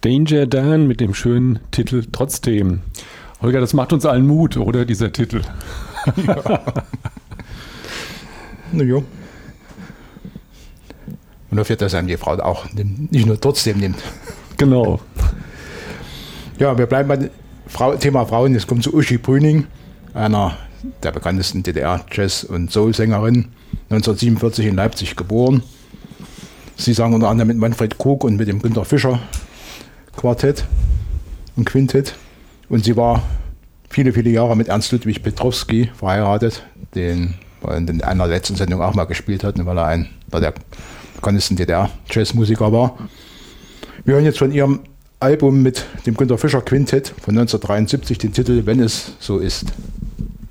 Danger Dan mit dem schönen Titel Trotzdem. Holger, das macht uns allen Mut, oder, dieser Titel? Ja. Na ja. Und hoffe, dass einem die Frau auch nicht nur trotzdem nimmt. Genau. Ja, wir bleiben beim Thema Frauen. Jetzt kommt zu Uschi Brüning, einer der bekanntesten DDR-Jazz- und Soul-Sängerin, 1947 in Leipzig geboren. Sie sang unter anderem mit Manfred Krug und mit dem Günter Fischer Quartett und Quintett. Und sie war viele, viele Jahre mit Ernst Ludwig Petrowski verheiratet, den wir in einer letzten Sendung auch mal gespielt hatten, weil er einer der bekanntesten DDR-Jazzmusiker war. Wir hören jetzt von ihrem Album mit dem Günter Fischer Quintett von 1973 den Titel Wenn es so ist.